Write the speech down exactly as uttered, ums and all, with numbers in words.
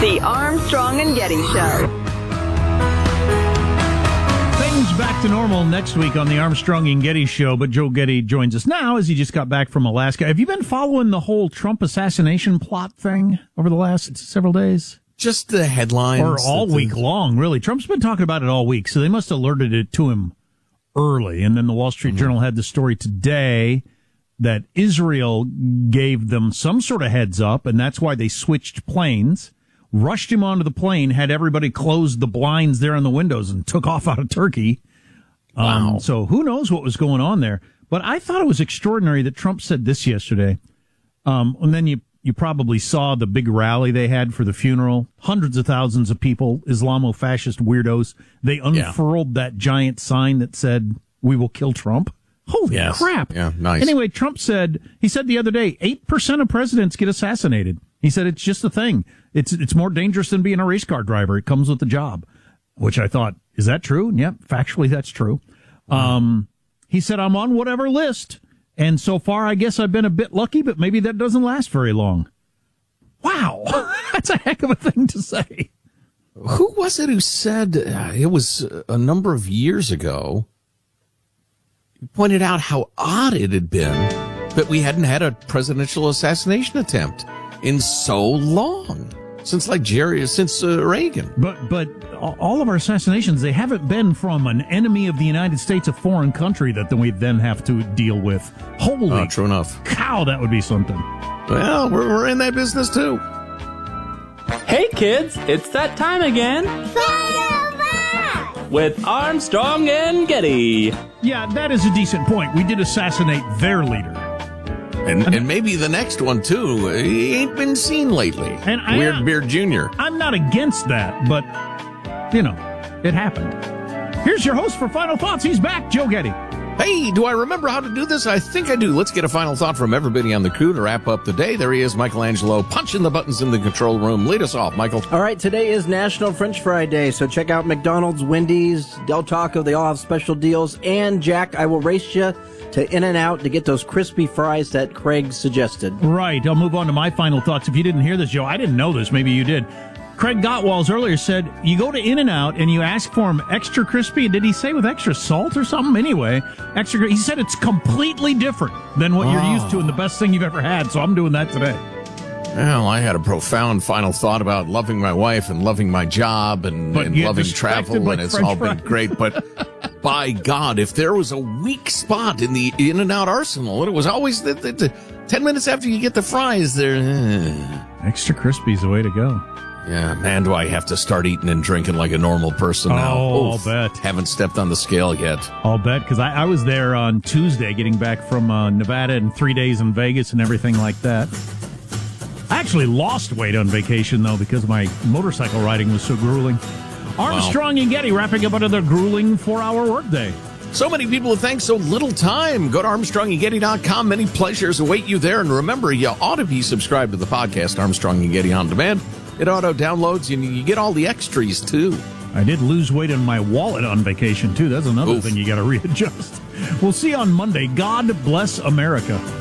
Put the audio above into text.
The Armstrong and Getty Show. Things back to normal next week on the Armstrong and Getty Show, but Joe Getty joins us now as he just got back from Alaska. Have you been following the whole Trump assassination plot thing over the last several days? Just the headlines. Or all the, week long, really. Trump's been talking about it all week, so they must have alerted it to him early. And then the Wall Street mm-hmm. Journal had the story today that Israel gave them some sort of heads up, and that's why they switched planes, rushed him onto the plane, had everybody close the blinds there on the windows, and took off out of Turkey. Wow. Um, so who knows what was going on there. But I thought it was extraordinary that Trump said this yesterday. Um, and then you, you probably saw the big rally they had for the funeral. Hundreds of thousands of people, Islamo-fascist weirdos. They unfurled yeah. that giant sign that said, "We will kill Trump." Holy yes. crap. Yeah, nice. Anyway, Trump said, he said the other day, eight percent of presidents get assassinated. He said it's just a thing. It's it's more dangerous than being a race car driver. It comes with the job, which I thought, is that true? And yep, factually, that's true. Um, he said, I'm on whatever list. And so far, I guess I've been a bit lucky, but maybe that doesn't last very long. Wow. That's a heck of a thing to say. Who was it who said, uh, it was a number of years ago, he pointed out how odd it had been that we hadn't had a presidential assassination attempt in so long. Since like Jerry, since uh, Reagan. But but all of our assassinations, they haven't been from an enemy of the United States, a foreign country that then we then have to deal with. Holy oh, true enough. cow, that would be something. Well, we're, we're in that business too. Hey kids, it's that time again. With Armstrong and Getty. Yeah, that is a decent point. We did assassinate their leader. And, and maybe the next one, too. He ain't been seen lately. And I, Weird Beard Junior I'm not against that, but, you know, it happened. Here's your host for Final Thoughts. He's back, Joe Getty. Hey, do I remember how to do this? I think I do. Let's get a final thought from everybody on the crew to wrap up the day. There he is, Michelangelo, punching the buttons in the control room. Lead us off, Michael. All right, today is National French Fry Day, so check out McDonald's, Wendy's, Del Taco. They all have special deals. And, Jack, I will race you to In-N-Out to get those crispy fries that Craig suggested. Right. I'll move on to my final thoughts. If you didn't hear this, Joe, I didn't know this. Maybe you did. Craig Gottwalls earlier said you go to In-N-Out and you ask for them extra crispy. Did he say with extra salt or something? Anyway, extra. He said it's completely different than what oh. you're used to and the best thing you've ever had. So I'm doing that today. Well, I had a profound final thought about loving my wife and loving my job and, and loving travel, and it's French all fries. Been great. But by God, if there was a weak spot in the In-N-Out arsenal, it was always the, the, the ten minutes after you get the fries there. Uh, extra crispy is the way to go. Yeah, man, do I have to start eating and drinking like a normal person now? Oh, Oof, I'll bet. Haven't stepped on the scale yet. I'll bet, because I, I was there on Tuesday getting back from uh, Nevada and three days in Vegas and everything like that. I actually lost weight on vacation, though, because my motorcycle riding was so grueling. Armstrong wow. and Getty wrapping up another grueling four-hour workday. So many people have thanked so little time. Go to Armstrong and Getty dot com. Many pleasures await you there. And remember, you ought to be subscribed to the podcast, Armstrong and Getty On Demand. It auto-downloads, and you get all the extras, too. I did lose weight in my wallet on vacation, too. That's another Oof. thing you got to readjust. We'll see you on Monday. God bless America.